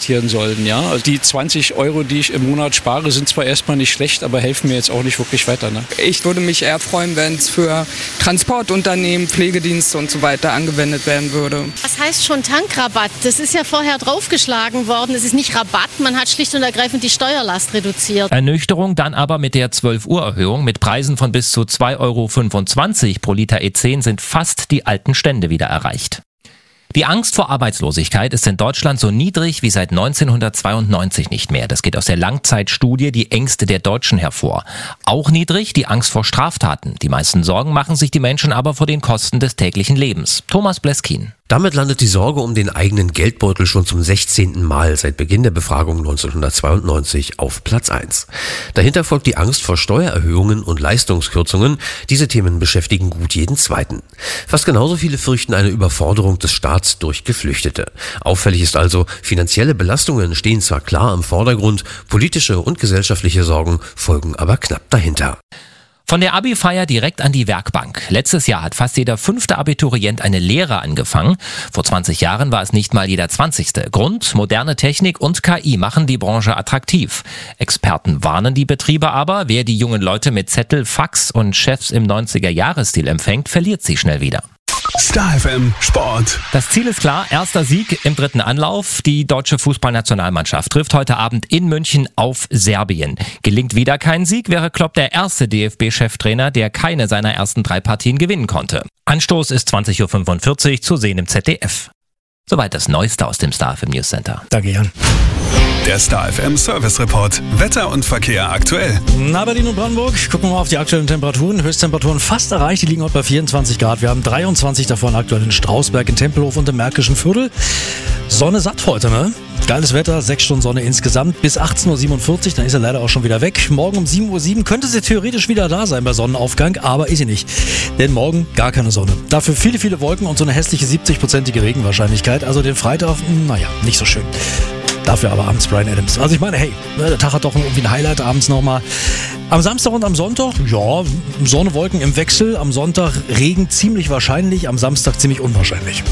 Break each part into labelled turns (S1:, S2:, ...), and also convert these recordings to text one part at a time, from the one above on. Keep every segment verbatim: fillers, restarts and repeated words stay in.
S1: investieren sollen. Ja? Also die zwanzig Euro, die ich im Monat spare, sind zwar erstmal nicht schlecht, aber helfen mir jetzt auch nicht wirklich weiter. Ne?
S2: Ich würde mich eher freuen, wenn es für Transportunternehmen, Pflegedienste und so weiter angewendet werden würde.
S3: Was heißt schon Tankrabatt? Das ist ja vorher draufgeschlagen worden. Es ist nicht Rabatt, man hat schlicht und ergreifend die Steuerlast reduziert.
S4: Ernüchterung dann aber mit der zwölf Uhr Erhöhung. Mit Preisen von bis zu zwei Euro fünfundzwanzig pro Liter E zehn sind fast die alten Stände wieder erreicht. Die Angst vor Arbeitslosigkeit ist in Deutschland so niedrig wie seit neunzehnhundertzweiundneunzig nicht mehr. Das geht aus der Langzeitstudie Die Ängste der Deutschen hervor. Auch niedrig die Angst vor Straftaten. Die meisten Sorgen machen sich die Menschen aber vor den Kosten des täglichen Lebens. Thomas Bleskin.
S5: Damit landet die Sorge um den eigenen Geldbeutel schon zum sechzehnten Mal seit Beginn der Befragung neunzehnhundertzweiundneunzig auf Platz eins. Dahinter folgt die Angst vor Steuererhöhungen und Leistungskürzungen. Diese Themen beschäftigen gut jeden Zweiten. Fast genauso viele fürchten eine Überforderung des Staats durch Geflüchtete. Auffällig ist also, finanzielle Belastungen stehen zwar klar im Vordergrund, politische und gesellschaftliche Sorgen folgen aber knapp dahinter.
S4: Von der Abi-Feier direkt an die Werkbank. Letztes Jahr hat fast jeder fünfte Abiturient eine Lehre angefangen. Vor zwanzig Jahren war es nicht mal jeder zwanzigste. Grund: moderne Technik und K I machen die Branche attraktiv. Experten warnen die Betriebe aber, wer die jungen Leute mit Zettel, Fax und Chefs im neunziger-Jahres-Stil empfängt, verliert sie schnell wieder.
S6: Star F M Sport.
S4: Das Ziel ist klar, erster Sieg im dritten Anlauf. Die deutsche Fußballnationalmannschaft trifft heute Abend in München auf Serbien. Gelingt wieder kein Sieg, wäre Klopp der erste D F B-Cheftrainer, der keine seiner ersten drei Partien gewinnen konnte. Anstoß ist zwanzig Uhr fünfundvierzig, zu sehen im Z D F. Soweit das Neueste aus dem Star F M News Center.
S7: Danke, Jan.
S6: Der Star F M Service Report. Wetter und Verkehr aktuell.
S7: Na, Berlin und Brandenburg. Gucken wir mal auf die aktuellen Temperaturen. Höchsttemperaturen fast erreicht. Die liegen heute bei vierundzwanzig Grad. Wir haben dreiundzwanzig davon aktuell in Strausberg, in Tempelhof und im Märkischen Viertel. Sonne satt heute, ne? Geiles Wetter, sechs Stunden Sonne insgesamt bis achtzehn Uhr siebenundvierzig, dann ist er leider auch schon wieder weg. Morgen um sieben Uhr sieben könnte sie theoretisch wieder da sein bei Sonnenaufgang, aber ist sie nicht. Denn morgen gar keine Sonne. Dafür viele, viele Wolken und so eine hässliche siebzig-prozentige Regenwahrscheinlichkeit. Also den Freitag, naja, nicht so schön. Dafür aber abends Bryan Adams. Also ich meine, hey, der Tag hat doch irgendwie ein Highlight abends nochmal. Am Samstag und am Sonntag, ja, Sonne, Wolken im Wechsel. Am Sonntag Regen ziemlich wahrscheinlich, am Samstag ziemlich unwahrscheinlich.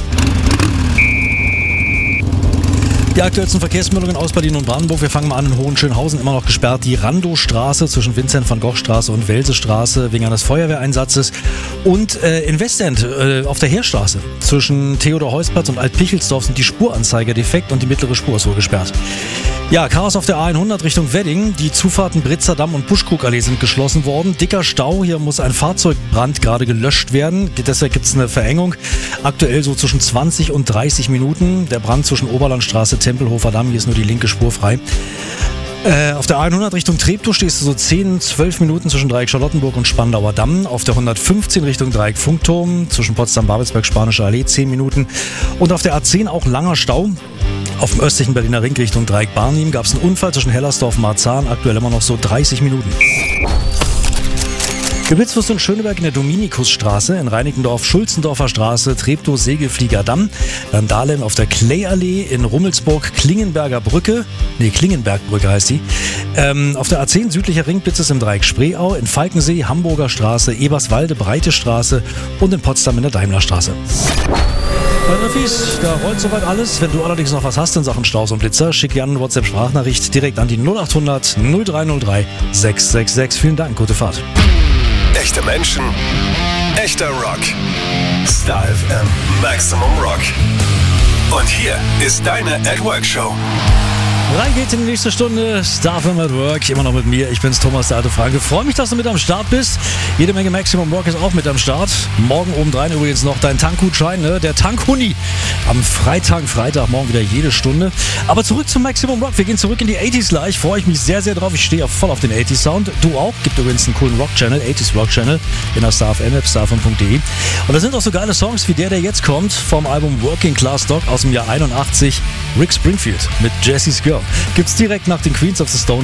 S7: Die aktuellsten Verkehrsmeldungen aus Berlin und Brandenburg. Wir fangen mal an in Hohenschönhausen, immer noch gesperrt. Die Randowstraße zwischen Vincent-van-Gogh-Straße und Welsestraße wegen eines Feuerwehreinsatzes. Und äh, in Westend äh, auf der Heerstraße zwischen Theodor-Heuss-Platz und Alt-Pichelsdorf sind die Spuranzeiger defekt und die mittlere Spur ist wohl gesperrt. Ja, Chaos auf der A hundert Richtung Wedding. Die Zufahrten Britzer Damm und Buschkrugallee sind geschlossen worden. Dicker Stau, hier muss ein Fahrzeugbrand gerade gelöscht werden. Deshalb gibt es eine Verengung. Aktuell so zwischen zwanzig und dreißig Minuten. Der Brand zwischen Oberlandstraße, Tempelhofer Damm, hier ist nur die linke Spur frei. Äh, auf der A hundert Richtung Treptow stehst du so zehn, zwölf Minuten zwischen Dreieck Charlottenburg und Spandauer Damm. Auf der hundertfünfzehn Richtung Dreieck Funkturm zwischen Potsdam-Babelsberg, Spanische Allee zehn Minuten. Und auf der A zehn auch langer Stau. Auf dem östlichen Berliner Ring Richtung Dreieck Barnim gab es einen Unfall zwischen Hellersdorf und Marzahn. Aktuell immer noch so dreißig Minuten. Geblitzt wirst du in Schöneberg in der Dominikusstraße, in Reinickendorf Schulzendorfer Straße, Treptow Segelflieger Damm, dann Dahlem auf der Klayallee, in Rummelsburg Klingenberger Brücke, nee Klingenbergbrücke heißt sie, ähm, auf der A zehn südlicher Ringblitz ist im Dreieck Spreeau, in Falkensee Hamburger Straße, Eberswalde Breite Straße und in Potsdam in der Daimlerstraße. Bei Riffis, da rollt soweit alles. Wenn du allerdings noch was hast in Sachen Staus und Blitzer, schick gerne eine WhatsApp-Sprachnachricht direkt an die null acht hundert null drei null drei sechs sechs sechs. Vielen Dank, gute Fahrt.
S6: Echte Menschen, echter Rock. Star F M Maximum Rock. Und hier ist deine At Work Show.
S7: Rein geht's in die nächste Stunde. Star F M at Work. Immer noch mit mir. Ich bin's, Thomas, der alte Franke. Freue mich, dass du mit am Start bist. Jede Menge Maximum Rock ist auch mit am Start. Morgen obendrein übrigens noch dein Tankgutschein, ne? Der Tankhuni. Am Freitag, Freitag, morgen wieder jede Stunde. Aber zurück zum Maximum Rock. Wir gehen zurück in die achtziger gleich. Freue ich mich sehr, sehr drauf. Ich stehe voll auf den achtziger Sound. Du auch. Gibt übrigens einen coolen Rock-Channel, achtziger Rock-Channel in der Star F M App, star f m punkt de. Und da sind auch so geile Songs wie der, der jetzt kommt, vom Album Working Class Dog aus dem Jahr einundachtzig. Rick Springfield mit Jessie's Girl. Gibt's direkt nach den Queens of the Stone